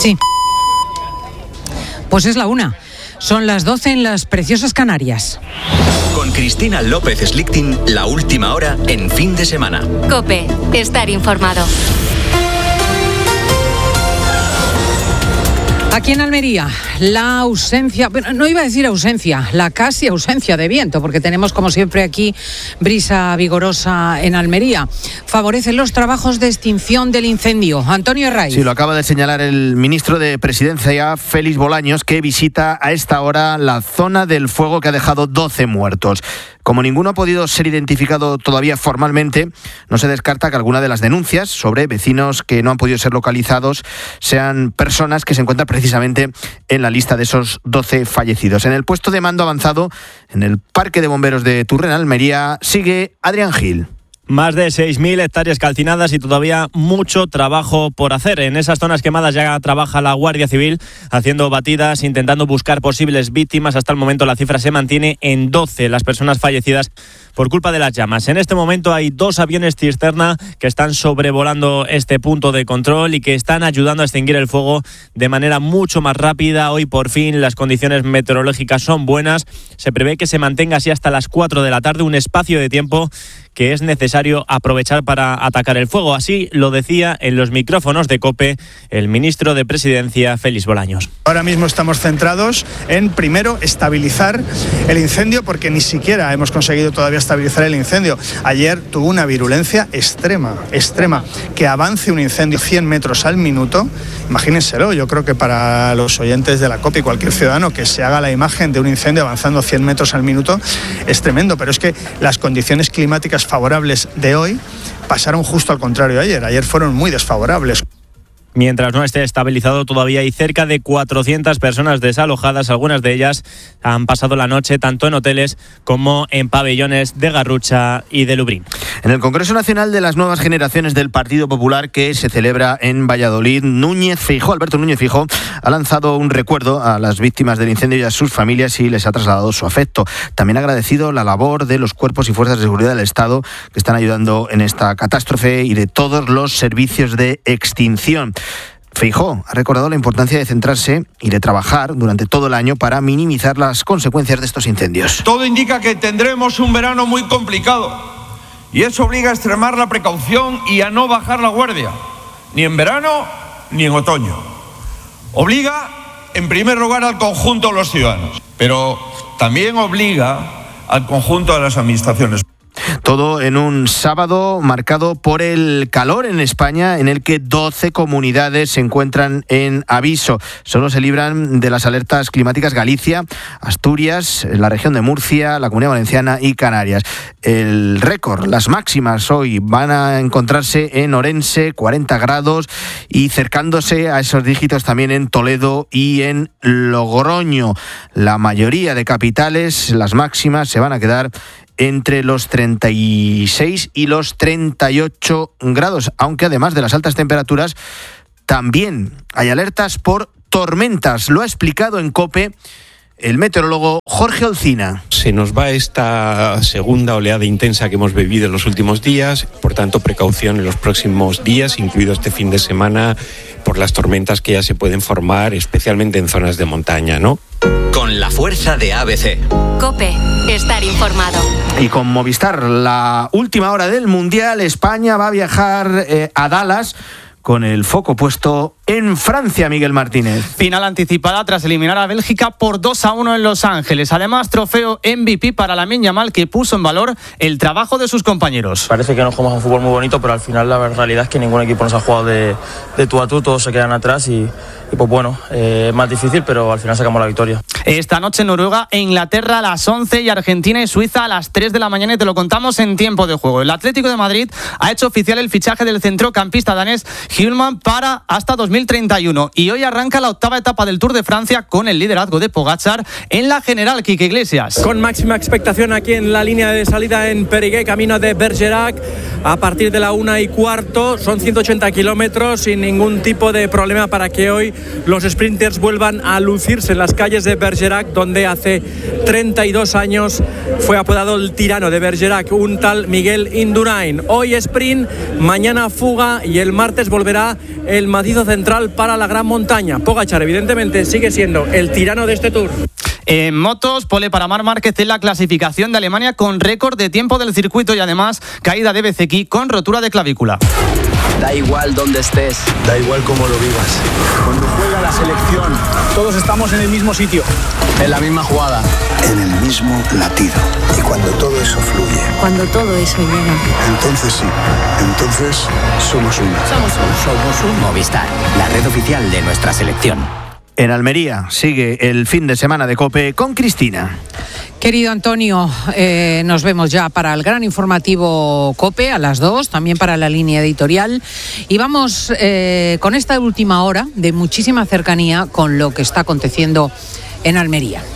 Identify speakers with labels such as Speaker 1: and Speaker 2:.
Speaker 1: Sí. Pues es la 1. Son las 12 en las preciosas Canarias.
Speaker 2: Con Cristina López Slichting, la última hora en fin de semana.
Speaker 3: COPE, estar informado.
Speaker 1: Aquí en Almería, la ausencia, bueno, no iba a decir ausencia, la casi ausencia de viento, porque tenemos como siempre aquí brisa vigorosa en Almería. Favorecen los trabajos de extinción del incendio. Antonio Herraiz.
Speaker 4: Sí, lo acaba de señalar el ministro de Presidencia, Félix Bolaños, que visita a esta hora la zona del fuego que ha dejado 12 muertos. Como ninguno ha podido ser identificado todavía formalmente, no se descarta que alguna de las denuncias sobre vecinos que no han podido ser localizados sean personas que se encuentran precisamente en la lista de esos 12 fallecidos. En el puesto de mando avanzado, en el Parque de Bomberos de Turren, Almería, sigue Adrián Gil.
Speaker 5: Más de 6.000 hectáreas calcinadas y todavía mucho trabajo por hacer. En esas zonas quemadas ya trabaja la Guardia Civil haciendo batidas, intentando buscar posibles víctimas. Hasta el momento la cifra se mantiene en 12 las personas fallecidas por culpa de las llamas. En este momento hay 2 aviones cisterna que están sobrevolando este punto de control y que están ayudando a extinguir el fuego de manera mucho más rápida. Hoy por fin las condiciones meteorológicas son buenas. Se prevé que se mantenga así hasta las 4 de la tarde, un espacio de tiempo que es necesario aprovechar para atacar el fuego. Así lo decía en los micrófonos de COPE el ministro de Presidencia, Félix Bolaños.
Speaker 6: Ahora mismo estamos centrados en, primero, estabilizar el incendio, porque ni siquiera hemos conseguido todavía estabilizar el incendio. Ayer tuvo una virulencia extrema. Que avance un incendio 100 metros al minuto, imagínenselo. Yo creo que para los oyentes de la COPE y cualquier ciudadano que se haga la imagen de un incendio avanzando 100 metros al minuto es tremendo, pero es que las condiciones climáticas favorables de hoy pasaron justo al contrario de ayer. Ayer fueron muy desfavorables.
Speaker 5: Mientras no esté estabilizado, todavía hay cerca de 400 personas desalojadas. Algunas de ellas han pasado la noche tanto en hoteles como en pabellones de Garrucha y de Lubric.
Speaker 4: En el Congreso Nacional de las Nuevas Generaciones del Partido Popular, que se celebra en Valladolid, Alberto Núñez Feijóo ha lanzado un recuerdo a las víctimas del incendio y a sus familias y les ha trasladado su afecto. También ha agradecido la labor de los cuerpos y fuerzas de seguridad del Estado que están ayudando en esta catástrofe y de todos los servicios de extinción. Feijóo ha recordado la importancia de centrarse y de trabajar durante todo el año para minimizar las consecuencias de estos incendios.
Speaker 7: Todo indica que tendremos un verano muy complicado y eso obliga a extremar la precaución y a no bajar la guardia, ni en verano ni en otoño. Obliga, en primer lugar, al conjunto de los ciudadanos, pero también obliga al conjunto de las administraciones.
Speaker 4: Todo en un sábado marcado por el calor en España, en el que 12 comunidades se encuentran en aviso. Solo se libran de las alertas climáticas Galicia, Asturias, la región de Murcia, la Comunidad Valenciana y Canarias. El récord, las máximas hoy van a encontrarse en Orense, 40 grados, y cercándose a esos dígitos también en Toledo y en Logroño. La mayoría de capitales, las máximas se van a quedar entre los 36 y los 38 grados, aunque además de las altas temperaturas también hay alertas por tormentas. Lo ha explicado en COPE el meteorólogo Jorge Olcina.
Speaker 8: Se nos va esta segunda oleada intensa que hemos vivido en los últimos días, por tanto precaución en los próximos días, incluido este fin de semana, por las tormentas que ya se pueden formar, especialmente en zonas de montaña, ¿no?
Speaker 2: Con la fuerza de ABC.
Speaker 3: COPE, estar informado.
Speaker 4: Y con Movistar, la última hora del Mundial, España va a viajar a Dallas con el foco puesto en Francia, Miguel Martínez.
Speaker 9: Final anticipada tras eliminar a Bélgica por 2-1 en Los Ángeles. Además, trofeo MVP para Lamine Yamal, que puso en valor el trabajo de sus compañeros.
Speaker 10: Parece que nos jugamos un fútbol muy bonito, pero al final la realidad es que ningún equipo nos ha jugado de tú a tú, todos se quedan atrás y pues bueno, es más difícil, pero al final sacamos la victoria.
Speaker 9: Esta noche Noruega e Inglaterra a las 11 y Argentina y Suiza a las 3 de la mañana, y te lo contamos en tiempo de juego. El Atlético de Madrid ha hecho oficial el fichaje del centrocampista danés Hjulmand para hasta 2031, y hoy arranca la octava etapa del Tour de Francia con el liderazgo de Pogačar en la general. Quique Iglesias.
Speaker 11: Con máxima expectación aquí en la línea de salida en Périgueux, camino de Bergerac, a partir de la 1:15, son 180 kilómetros sin ningún tipo de problema para que hoy los sprinters vuelvan a lucirse en las calles de Bergerac, donde hace 32 años fue apodado el tirano de Bergerac, un tal Miguel Indurain. Hoy sprint, mañana fuga y el martes volvemos volverá el macizo central para la gran montaña. Pogačar, evidentemente, sigue siendo el tirano de este Tour.
Speaker 9: En motos, pole para Marc Márquez en la clasificación de Alemania con récord de tiempo del circuito y además caída de Bezzecchi con rotura de clavícula.
Speaker 12: Da igual dónde estés, da igual cómo lo vivas. Cuando juega la selección, todos estamos en el mismo sitio, en la misma jugada, en el mismo latido. Y cuando todo eso fluye,
Speaker 13: cuando todo eso llega,
Speaker 12: entonces sí, entonces somos uno.
Speaker 14: Somos un Movistar, la red oficial de nuestra selección.
Speaker 4: En Almería sigue el fin de semana de COPE con Cristina.
Speaker 1: Querido Antonio, nos vemos ya para el gran informativo COPE a las 2, también para la línea editorial. Y vamos con esta última hora de muchísima cercanía con lo que está aconteciendo en Almería.